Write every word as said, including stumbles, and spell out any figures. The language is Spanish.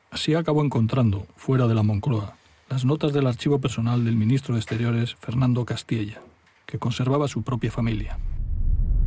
Así acabó encontrando, fuera de la Moncloa, las notas del archivo personal del ministro de Exteriores, Fernando Castilla, que conservaba su propia familia.